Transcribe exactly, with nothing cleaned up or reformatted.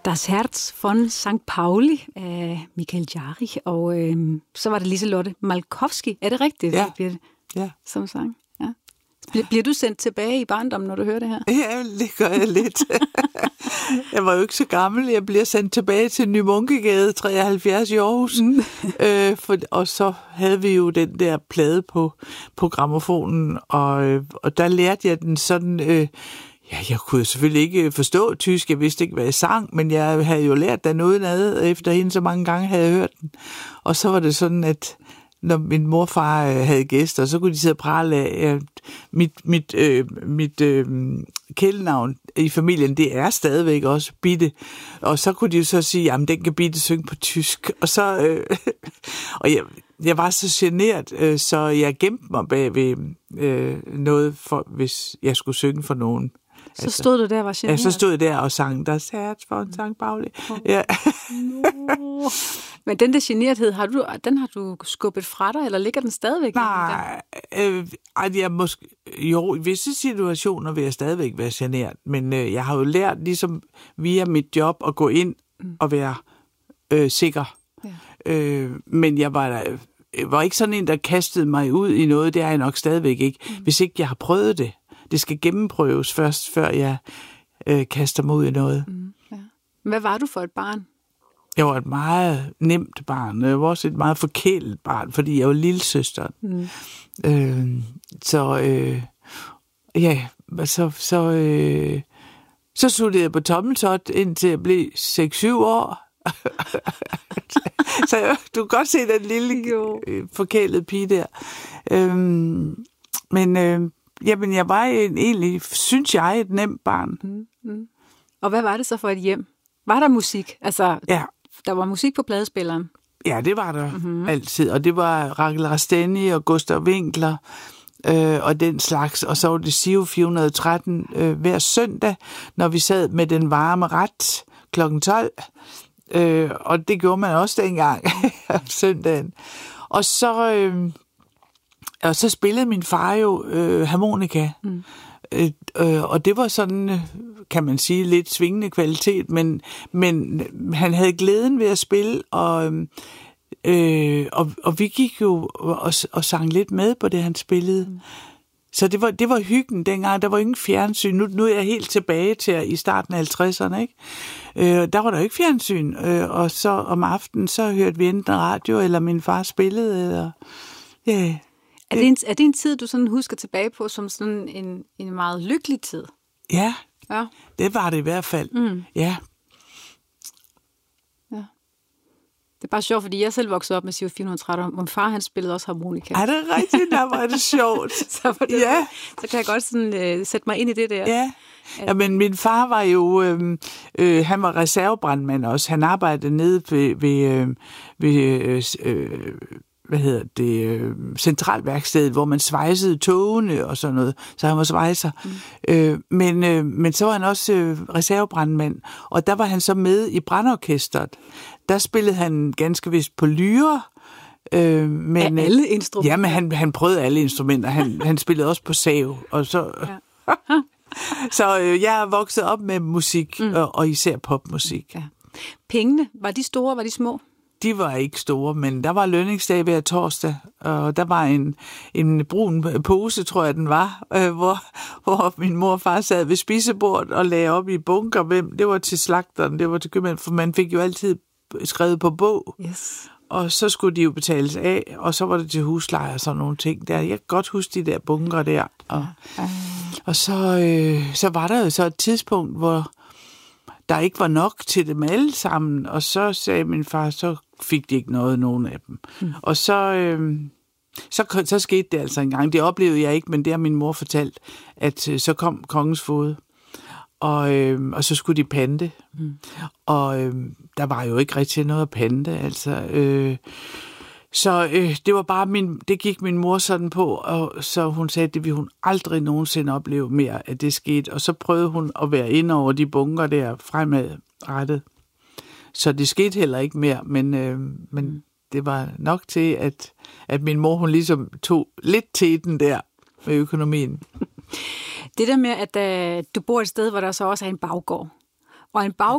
Das Herz von Sankt Pauli af Michael Jarich, og øh, så var det Liselotte Malkowski. Er det rigtigt? Ja. Bliver det, Ja. som sang? Ja. Bliver, bliver du sendt tilbage i barndommen, når du hører det her? Ja, det gør jeg lidt. Jeg var jo ikke så gammel. Jeg bliver sendt tilbage til Ny Munkegade treoghalvfjerds i Aarhus. Mm. øh, for, og så havde vi jo den der plade på, på grammofonen, og, øh, og der lærte jeg den sådan... Øh, ja, jeg kunne selvfølgelig ikke forstå tysk. Jeg vidste ikke, hvad jeg sang, men jeg havde jo lært den udenad. Efter hende så mange gange havde jeg hørt den. Og så var det sådan, at... når min morfar havde gæster, så kunne de sidde og prale af. Mit, mit, øh, mit øh, kælenavn i familien, det er stadigvæk også Bitte. Og så kunne de jo så sige, jamen den kan Bitte synge på tysk. Og så, øh, og jeg, jeg var så genert, øh, så jeg gemte mig bag ved øh, noget, for, hvis jeg skulle synge for nogen. Så altså, stod du der og var generet? Ja, så stod jeg der og sang Das Herz von Sankt Pauli. Oh. Ja. No. Men den der generethed, har du, den har du skubbet fra dig, eller ligger den stadigvæk? Nej, øh, jeg måske, jo, i visse situationer vil jeg stadigvæk være genert, men øh, jeg har jo lært ligesom via mit job at gå ind mm. og være øh, sikker. Ja. Øh, men jeg var, jeg var ikke sådan en, der kastede mig ud i noget, det er jeg nok stadigvæk ikke, mm. hvis ikke jeg har prøvet det. Det skal gennemprøves først, før jeg øh, kaster mig ud i noget. Mm, ja. Hvad var du for et barn? Jeg var et meget nemt barn. Jeg var også et meget forkælet barn, fordi jeg var lillesøsteren. Mm. Øh, så øh, ja, så så øh, så sluttede jeg på tommeltot, indtil jeg blev seks syv år. Så jeg, du kan godt se den lille øh, forkælede pige der. Øh, men øh, jamen, jeg var en, egentlig, synes jeg, et nemt barn. Mm, mm. Og hvad var det så for et hjem? Var der musik? Altså, ja. Der var musik på pladespilleren? Ja, det var der mm-hmm. altid. Og det var Rachel Rasteni og Gustav Winkler øh, og den slags. Og så var det Sio fire hundrede og tretten øh, hver søndag, når vi sad med den varme ret klokken tolv. Øh, og det gjorde man også dengang om søndagen. Og så... Øh, Og så spillede min far jo øh, harmonika, mm. øh, øh, og det var sådan, kan man sige, lidt svingende kvalitet, men, men han havde glæden ved at spille, og, øh, og, og vi gik jo og, og sang lidt med på det, han spillede. Mm. Så det var, det var hyggen dengang, der var ingen fjernsyn. Nu, nu er jeg helt tilbage til i starten af halvtredserne, ikke? Øh, der var der jo ikke fjernsyn, øh, og så om aftenen, så hørte vi enten radio, eller min far spillede, eller... Yeah. Er det, en, er det en tid, du sådan husker tilbage på som sådan en, en meget lykkelig tid? Ja, ja, det var det i hvert fald. Mm. Ja. ja. Det er bare sjovt, fordi jeg selv voksede op med Sio fire hundrede og tretten, og min far han spillede også harmonika. Er det rigtigt? Der var det sjovt. så, det, ja. så kan jeg godt sådan, uh, sætte mig ind i det der. Ja. Ja, men min far var jo, øh, øh, han var reservebrandmand også. Han arbejdede nede ved, ved, øh, ved øh, hvad hedder det, øh, centralværkstedet, hvor man svejsede togene og sådan noget, så han var svejser. Mm. Øh, men, øh, men så var han også øh, reservebrandmand, og der var han så med i brandorkestret. Der spillede han ganske vist på lyre. Øh, men, Af alle instrumenter? Ja, men han, han prøvede alle instrumenter. Han, han spillede også på sav, og så... Ja. Så øh, jeg er vokset op med musik, mm. og, og især popmusik. Ja. Pengene, var de store, var de små? De var ikke store, men der var lønningsdag hver torsdag, og der var en, en brun pose, tror jeg den var, øh, hvor, hvor min mor og far sad ved spisebordet og lagde op i bunker. Hvem, det var til slagteren, det var til købmanden, for man fik jo altid skrevet på bog. Yes. Og så skulle de jo betales af, og så var det til husleje og sådan nogle ting der. Jeg kan godt huske de der bunker der. Og, ja. og så, øh, så var der jo så et tidspunkt, hvor der ikke var nok til dem alle sammen, og så sagde min far, så fik de ikke noget, nogen af dem. Mm. Og så, øh, så, så skete det altså engang. Det oplevede jeg ikke, men det har min mor fortalt, at øh, så kom kongens fod, og, øh, og så skulle de pante. Mm. Og øh, der var jo ikke rigtig noget at pante, altså... Øh, Så øh, det var bare min, det gik min mor sådan på, og så hun sagde, at det ville hun aldrig nogensinde opleve mere, at det skete. Og så prøvede hun at være inde over de bunker der fremadrettet. Så det skete heller ikke mere, men, øh, men det var nok til, at, at min mor hun ligesom tog lidt til den der med økonomien. Det der med, at uh, du bor et sted, hvor der så også er en baggård. Og en baggård